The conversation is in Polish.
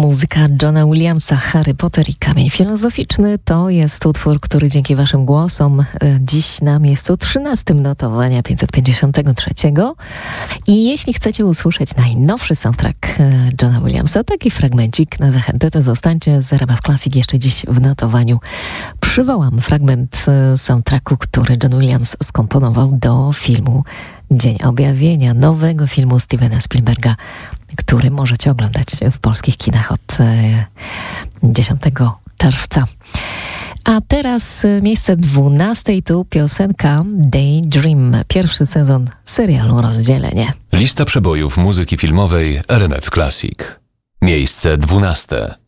Muzyka Johna Williamsa, Harry Potter i Kamień Filozoficzny to jest utwór, który dzięki waszym głosom dziś na miejscu 13 notowania 553. I jeśli chcecie usłyszeć najnowszy soundtrack Johna Williamsa, taki fragmencik na zachętę, to zostańcie z RMF Classic jeszcze dziś w notowaniu. Przywołam fragment soundtracku, który John Williams skomponował do filmu Dzień Objawienia, nowego filmu Stevena Spielberga, który możecie oglądać w polskich kinach od 10 czerwca. A teraz miejsce 12, tu piosenka Daydream, pierwszy sezon serialu Rozdzielenie. Lista przebojów muzyki filmowej RMF Classic. Miejsce 12.